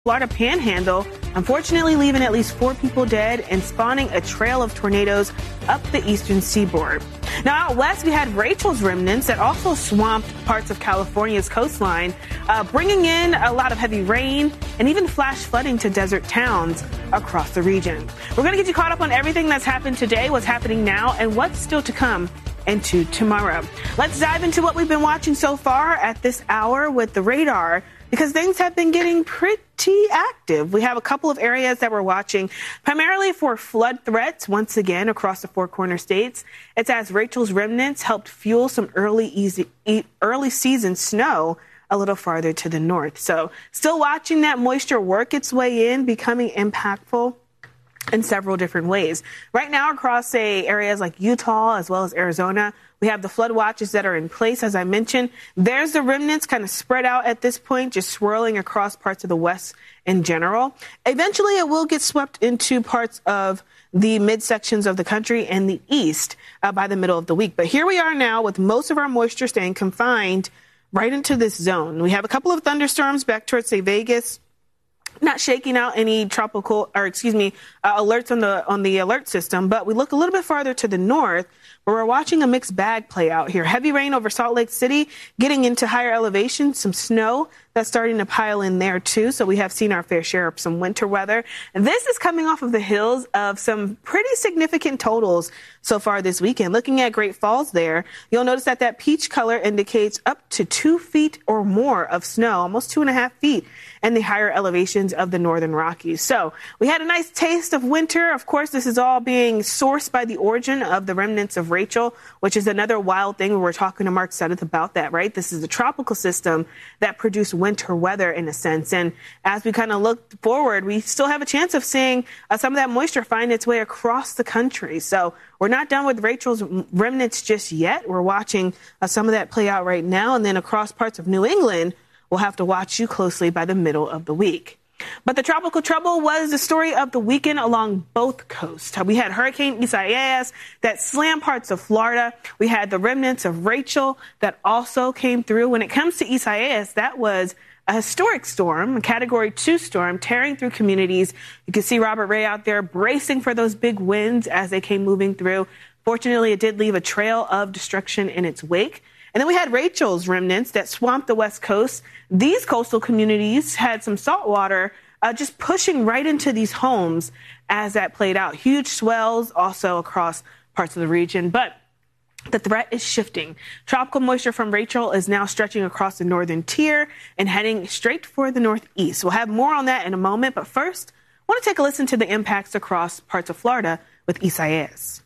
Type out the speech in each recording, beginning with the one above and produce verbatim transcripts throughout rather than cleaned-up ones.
Florida Panhandle, unfortunately leaving at least four people dead and spawning a trail of tornadoes up the eastern seaboard. Now, out west, we had Rachel's remnants that also swamped parts of California's coastline, uh, bringing in a lot of heavy rain and even flash flooding to desert towns across the region. We're going to get you caught up on everything that's happened today, what's happening now, and what's still to come into tomorrow. Let's dive into what we've been watching so far at this hour with the radar, because things have been getting pretty active. We have a couple of areas that we're watching, primarily for flood threats, once again, across the Four Corner states. It's as Rachel's remnants helped fuel some early, easy, early season snow a little farther to the north. So still watching that moisture work its way in, becoming impactful in several different ways. Right now, across, say, areas like Utah as well as Arizona, we have the flood watches that are in place, as I mentioned. There's the remnants kind of spread out at this point, just swirling across parts of the west in general. Eventually, it will get swept into parts of the midsections of the country and the east uh, by the middle of the week. But here we are now with most of our moisture staying confined right into this zone. We have a couple of thunderstorms back towards, say, Vegas, not shaking out any tropical, or excuse me, uh, alerts on the on the alert system. But we look a little bit farther to the north, where we're watching a mixed bag play out here. Heavy rain over Salt Lake City, getting into higher elevation, some snow that's starting to pile in there too. So we have seen our fair share of some winter weather. And this is coming off of the heels of some pretty significant totals so far this weekend. Looking at Great Falls there, you'll notice that that peach color indicates up to two feet or more of snow, almost two and a half feet in the higher elevations of the northern Rockies. So we had a nice taste of winter. Of course, this is all being sourced by the origin of the remnants of Rachel, which is another wild thing. We're talking to Mark Sudduth about that, right? This is a tropical system that produced winter weather in a sense. And as we kind of look forward, we still have a chance of seeing uh, some of that moisture find its way across the country. So we're not done with Rachel's remnants just yet. We're watching uh, some of that play out right now. And then across parts of New England, we'll have to watch you closely by the middle of the week. But the tropical trouble was the story of the weekend along both coasts. We had Hurricane Isaias that slammed parts of Florida. We had the remnants of Rachel that also came through. When it comes to Isaias, that was a historic storm, a category two storm, tearing through communities. You can see Robert Ray out there bracing for those big winds as they came moving through. Fortunately, it did leave a trail of destruction in its wake. And then we had Rachel's remnants that swamped the West Coast. These coastal communities had some salt water uh, just pushing right into these homes as that played out. Huge swells also across parts of the region. But the threat is shifting. Tropical moisture from Rachel is now stretching across the northern tier and heading straight for the northeast. We'll have more on that in a moment. But first, I want to take a listen to the impacts across parts of Florida with Isaias.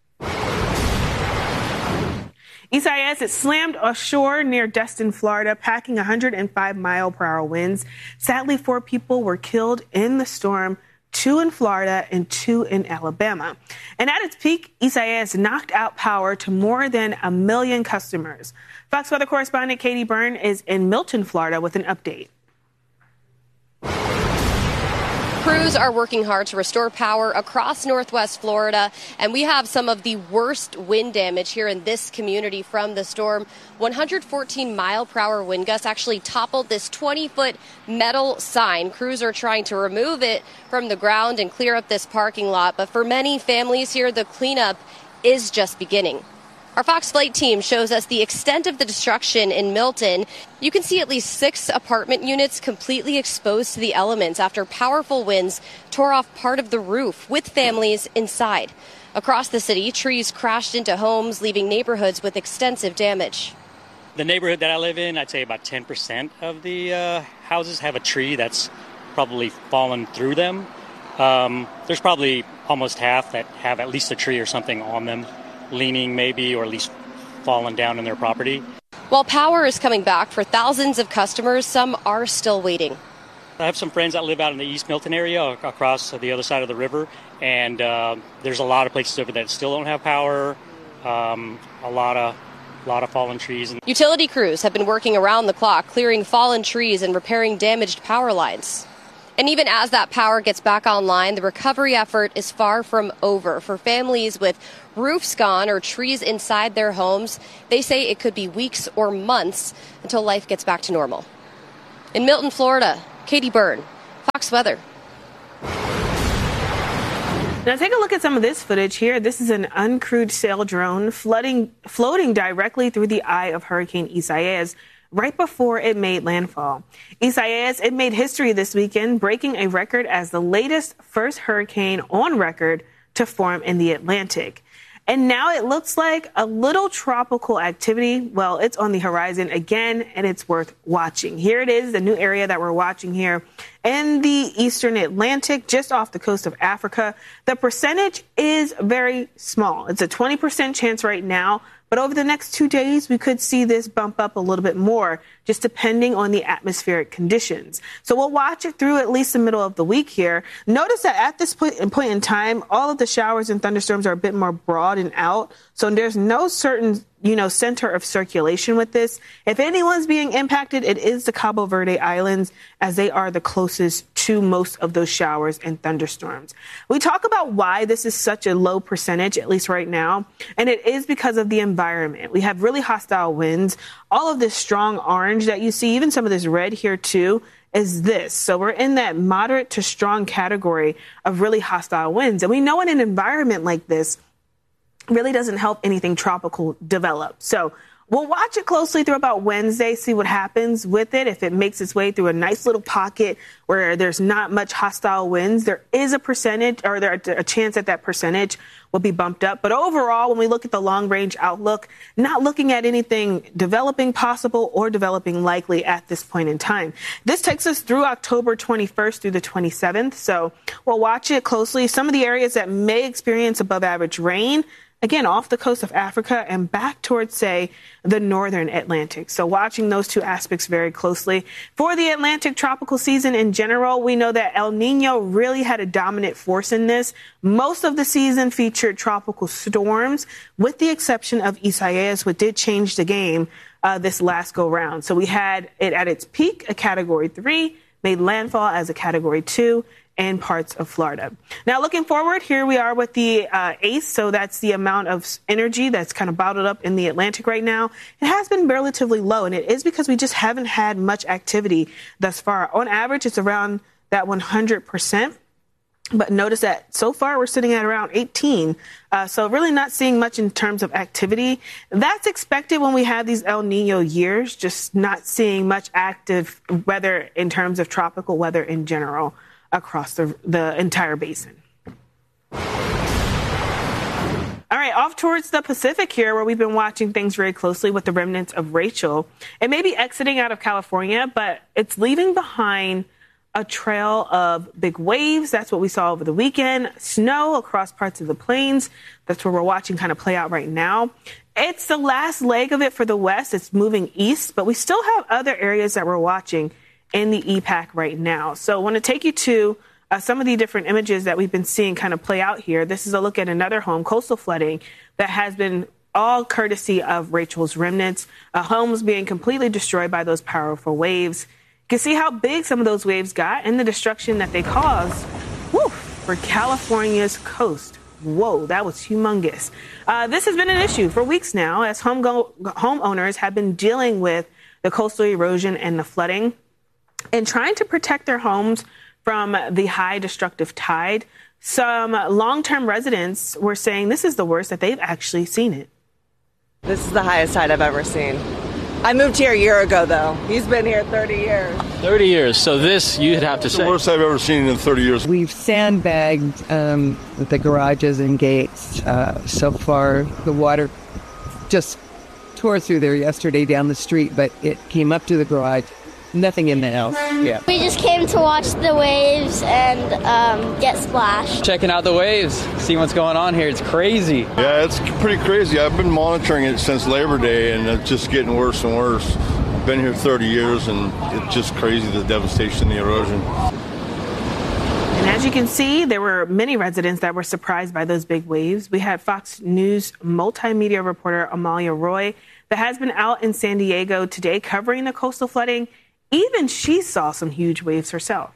Isaias, it slammed ashore near Destin, Florida, packing one hundred five mile per hour winds. Sadly, four people were killed in the storm, two in Florida and two in Alabama. And at its peak, Isaias knocked out power to more than a million customers. Fox Weather correspondent Katie Byrne is in Milton, Florida with an update. Crews are working hard to restore power across northwest Florida, and we have some of the worst wind damage here in this community from the storm. one hundred fourteen mile per hour wind gusts actually toppled this twenty foot metal sign. Crews are trying to remove it from the ground and clear up this parking lot, but for many families here, the cleanup is just beginning. Our Fox Flight team shows us the extent of the destruction in Milton. You can see at least six apartment units completely exposed to the elements after powerful winds tore off part of the roof with families inside. Across the city, trees crashed into homes, leaving neighborhoods with extensive damage. The neighborhood that I live in, I'd say about ten percent of the uh, houses have a tree that's probably fallen through them. Um, there's probably almost half that have at least a tree or something on them, leaning maybe, or at least fallen down in their property. While power is coming back for thousands of customers, some are still waiting. I have some friends that live out in the East Milton area across the other side of the river, and uh, there's a lot of places over there that still don't have power, um, a lot of a lot of fallen trees. Utility crews have been working around the clock, clearing fallen trees and repairing damaged power lines. And even as that power gets back online, the recovery effort is far from over. For families with roofs gone or trees inside their homes, they say it could be weeks or months until life gets back to normal. In Milton, Florida, Katie Byrne, Fox Weather. Now take a look at some of this footage here. This is an uncrewed sail drone flooding, floating directly through the eye of Hurricane Isaias right before it made landfall. Isaias, it made history this weekend, breaking a record as the latest first hurricane on record to form in the Atlantic. And now it looks like a little tropical activity. Well, it's on the horizon again, and it's worth watching. Here it is, the new area that we're watching here in the eastern Atlantic, just off the coast of Africa. The percentage is very small. It's a twenty percent chance right now. But over the next two days, we could see this bump up a little bit more, just depending on the atmospheric conditions. So we'll watch it through at least the middle of the week here. Notice that at this point in time, all of the showers and thunderstorms are a bit more broad and out. So there's no certain, you know, center of circulation with this. If anyone's being impacted, it is the Cabo Verde Islands, as they are the closest to most of those showers and thunderstorms. We talk about why this is such a low percentage, at least right now, and it is because of the environment. We have really hostile winds. All of this strong orange that you see, even some of this red here too, is this. So we're in that moderate to strong category of really hostile winds. And we know in an environment like this, really doesn't help anything tropical develop. So we'll watch it closely through about Wednesday, see what happens with it. If it makes its way through a nice little pocket where there's not much hostile winds, there is a percentage, or there a chance that that percentage will be bumped up. But overall, when we look at the long range outlook, not looking at anything developing possible or developing likely at this point in time. This takes us through October twenty-first through the twenty-seventh. So we'll watch it closely. Some of the areas that may experience above average rain, again, off the coast of Africa and back towards, say, the northern Atlantic. So watching those two aspects very closely. For the Atlantic tropical season in general, we know that El Nino really had a dominant force in this. Most of the season featured tropical storms, with the exception of Isaias, which did change the game uh, this last go round. So we had it at its peak, a category three, made landfall as a category two, and parts of Florida. Now, looking forward, here we are with the uh, A C E. So that's the amount of energy that's kind of bottled up in the Atlantic right now. It has been relatively low, and it is because we just haven't had much activity thus far. On average, it's around that one hundred percent. But notice that so far we're sitting at around eighteen. Uh, so really not seeing much in terms of activity. That's expected when we have these El Nino years, just not seeing much active weather in terms of tropical weather in general across the, the entire basin. All right, off towards the Pacific here, where we've been watching things very closely with the remnants of Rachel. It may be exiting out of California, but it's leaving behind a trail of big waves. That's what we saw over the weekend. Snow across parts of the plains. That's where we're watching kind of play out right now. It's the last leg of it for the West. It's moving east, but we still have other areas that we're watching in the E PAC right now. So I want to take you to uh, some of the different images that we've been seeing kind of play out here. This is a look at another home, coastal flooding, that has been all courtesy of Rachel's remnants. Uh, homes being completely destroyed by those powerful waves. You can see how big some of those waves got and the destruction that they caused. Woo, for California's coast. Whoa, that was humongous. Uh, this has been an issue for weeks now, as home go- homeowners have been dealing with the coastal erosion and the flooding and trying to protect their homes from the high destructive tide. Some long-term residents were saying this is the worst that they've actually seen it. This is the highest tide I've ever seen. I moved here a year ago, though. He's been here thirty years. thirty years. So this, you'd have to it's say. the worst I've ever seen in thirty years. We've sandbagged um, the garages and gates. Uh, so far, the water just tore through there yesterday down the street, but it came up to the garage. Nothing in the house. Yeah. We just came to watch the waves and um, get splashed. Checking out the waves, seeing what's going on here. It's crazy. Yeah, it's pretty crazy. I've been monitoring it since Labor Day, and it's just getting worse and worse. I've been here thirty years, and it's just crazy, the devastation, the erosion. And as you can see, there were many residents that were surprised by those big waves. We had Fox News multimedia reporter Amalia Roy that has been out in San Diego today covering the coastal flooding. Even she saw some huge waves herself.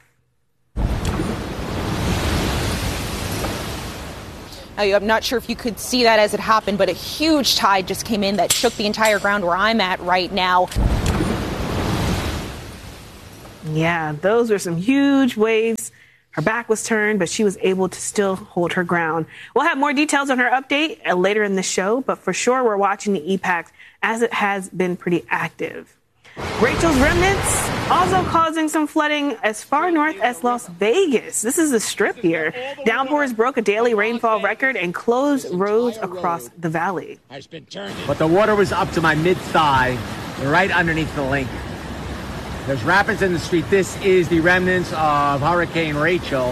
I'm not sure if you could see that as it happened, but a huge tide just came in that shook the entire ground where I'm at right now. Yeah, those were some huge waves. Her back was turned, but she was able to still hold her ground. We'll have more details on her update later in the show, but for sure we're watching the E PAC as it has been pretty active. Rachel's remnants also causing some flooding as far north as Las Vegas. This is the Strip here. Downpours broke a daily rainfall record and closed roads across the valley. But the water was up to my mid-thigh, right underneath the link. There's rapids in the street. This is the remnants of Hurricane Rachel.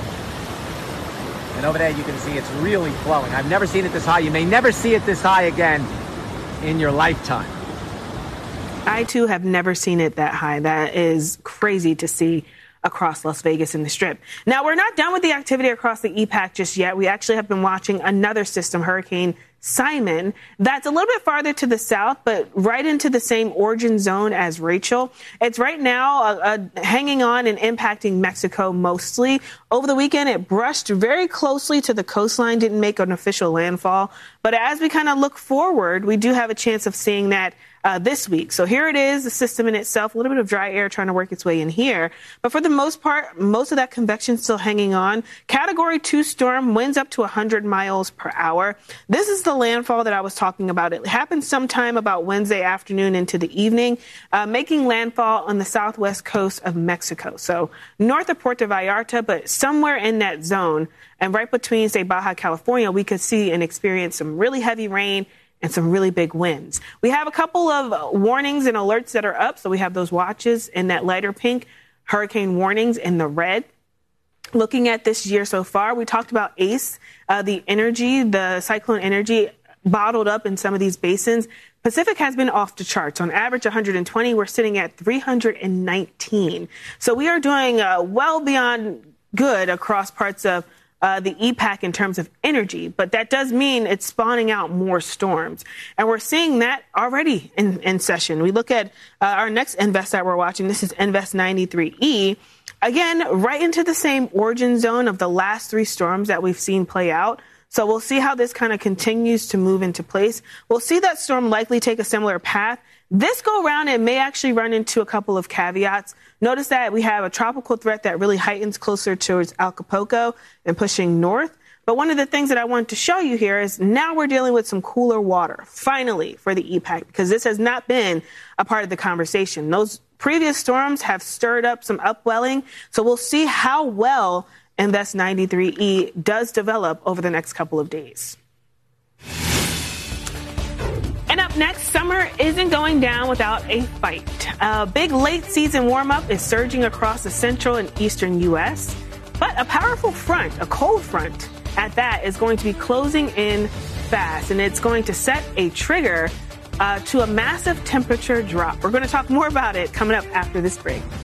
And over there you can see it's really flowing. I've never seen it this high. You may never see it this high again in your lifetime. I, too, have never seen it that high. That is crazy to see across Las Vegas and the Strip. Now, we're not done with the activity across the E PAC just yet. We actually have been watching another system, Hurricane Simon, that's a little bit farther to the south, but right into the same origin zone as Rachel. It's right now uh, uh, hanging on and impacting Mexico mostly. Over the weekend, it brushed very closely to the coastline, didn't make an official landfall. But as we kind of look forward, we do have a chance of seeing that Uh, this week. So here it is, the system in itself, a little bit of dry air trying to work its way in here. But for the most part, most of that convection still hanging on. Category two storm, winds up to one hundred miles per hour. This is the landfall that I was talking about. It happened sometime about Wednesday afternoon into the evening, uh, making landfall on the southwest coast of Mexico. So north of Puerto Vallarta, but somewhere in that zone. And right between, say, Baja California, we could see and experience some really heavy rain and some really big winds. We have a couple of warnings and alerts that are up. So we have those watches in that lighter pink, hurricane warnings in the red. Looking at this year so far, we talked about ACE, uh, the energy, the cyclone energy bottled up in some of these basins. Pacific has been off the charts. On average, one hundred twenty. We're sitting at three hundred nineteen. So we are doing uh, well beyond good across parts of Uh, the E PAC in terms of energy, but that does mean it's spawning out more storms. And we're seeing that already in, in session. We look at uh, our next Invest that we're watching. This is Invest ninety-three E. Again, right into the same origin zone of the last three storms that we've seen play out. So we'll see how this kind of continues to move into place. We'll see that storm likely take a similar path. This go round, it may actually run into a couple of caveats. Notice that we have a tropical threat that really heightens closer towards Acapulco and pushing north. But one of the things that I wanted to show you here is now we're dealing with some cooler water, finally, for the E PAC, because this has not been a part of the conversation. Those previous storms have stirred up some upwelling. So we'll see how well Invest ninety-three E does develop over the next couple of days. And up next, summer isn't going down without a fight. A big late season warm-up is surging across the central and eastern U S, but a powerful front, a cold front at that, is going to be closing in fast, and it's going to set a trigger uh, to a massive temperature drop. We're going to talk more about it coming up after this break.